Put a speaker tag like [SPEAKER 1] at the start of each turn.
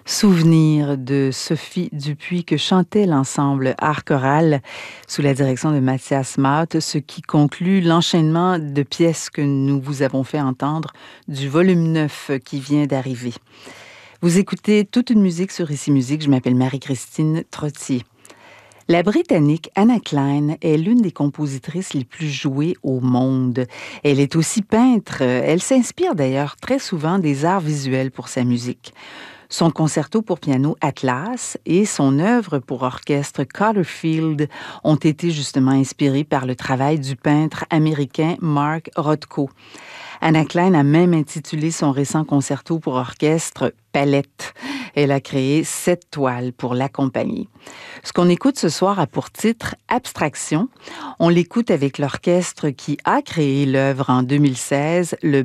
[SPEAKER 1] Souvenir de Sophie Dupuis que chantait l'ensemble Art choral sous la direction de Mathias Matt, ce qui conclut l'enchaînement de pièces que nous vous avons fait entendre du volume 9 qui vient d'arriver. Vous écoutez toute une musique sur Ici Musique, je m'appelle Marie-Christine Trottier. La Britannique Anna Klein est l'une des compositrices les plus jouées au monde. Elle est aussi peintre. Elle s'inspire d'ailleurs très souvent des arts visuels pour sa musique. Son concerto pour piano Atlas et son œuvre pour orchestre Cotterfield ont été justement inspirés par le travail du peintre américain Mark Rothko. Anna Klein a même intitulé son récent concerto pour orchestre Palette. Elle a créé 7 toiles pour l'accompagner. Ce qu'on écoute ce soir a pour titre Abstraction. On l'écoute avec l'orchestre qui a créé l'œuvre en 2016, le